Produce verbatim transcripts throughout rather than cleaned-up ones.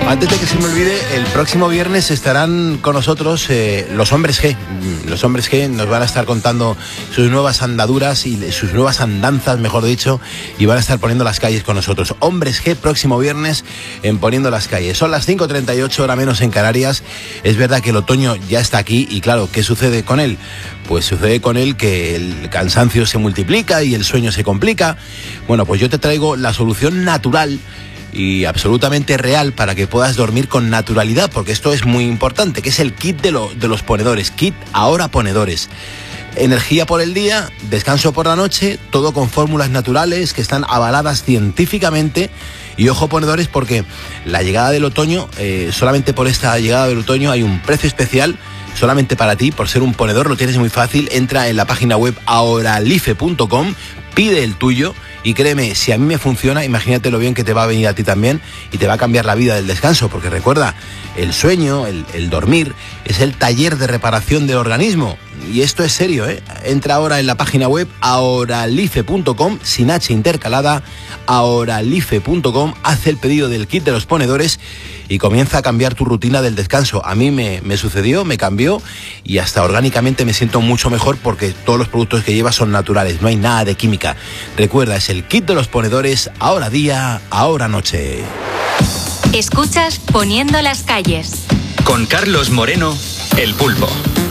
Antes de que se me olvide, el próximo viernes estarán con nosotros eh, los Hombres G. Los Hombres G nos van a estar contando sus nuevas andaduras y sus nuevas andanzas, mejor dicho, y van a estar poniendo las calles con nosotros. Hombres G, próximo viernes en Poniendo las Calles. Son las cinco treinta y ocho, hora menos en Canarias. Es verdad que el otoño ya está aquí y claro, ¿qué sucede con él? Pues sucede con él que el cansancio se multiplica y el sueño se complica. Bueno, pues yo te traigo la solución natural y absolutamente real para que puedas dormir con naturalidad, porque esto es muy importante, que es el kit de, lo, de los ponedores, kit ahora ponedores. Energía por el día, descanso por la noche, todo con fórmulas naturales que están avaladas científicamente. Y ojo ponedores, porque la llegada del otoño, eh, solamente por esta llegada del otoño hay un precio especial solamente para ti, por ser un ponedor. Lo tienes muy fácil, entra en la página web ahoralife punto com, pide el tuyo y créeme, si a mí me funciona, imagínate lo bien que te va a venir a ti también y te va a cambiar la vida del descanso, porque recuerda, el sueño, el, el dormir, es el taller de reparación del organismo. Y esto es serio, ¿eh? Entra ahora en la página web ahoralife punto com, sin H intercalada, ahoralife punto com, haz el pedido del kit de los ponedores y comienza a cambiar tu rutina del descanso. A mí me, me sucedió, me cambió y hasta orgánicamente me siento mucho mejor porque todos los productos que lleva son naturales, no hay nada de química. Recuerda, es el kit de los ponedores, ahora día, ahora noche. Escuchas Poniendo las Calles. Con Carlos Moreno, El Pulpo.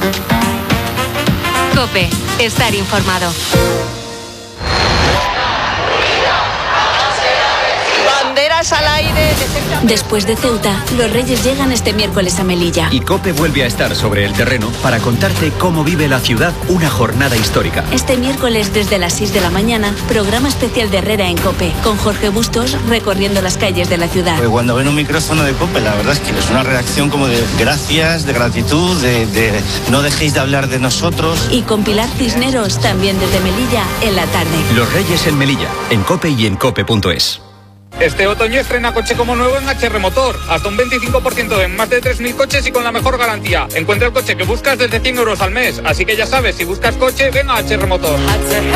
COPE, estar informado. Banderas al aire. Después de Ceuta, los Reyes llegan este miércoles a Melilla. Y COPE vuelve a estar sobre el terreno para contarte cómo vive la ciudad una jornada histórica. Este miércoles desde las seis de la mañana, programa especial de Herrera en COPE, con Jorge Bustos recorriendo las calles de la ciudad. Pues cuando ven un micrófono de COPE, la verdad es que es una reacción como de gracias, de gratitud, de, de no dejéis de hablar de nosotros. Y con Pilar Cisneros, también desde Melilla, en la tarde. Los Reyes en Melilla, en COPE y en cope punto es. Este otoño estrena coche como nuevo en H R Motor. Hasta un veinticinco por ciento en más de tres mil coches y con la mejor garantía. Encuentra el coche que buscas desde cien euros al mes. Así que ya sabes, si buscas coche, ven a H R Motor.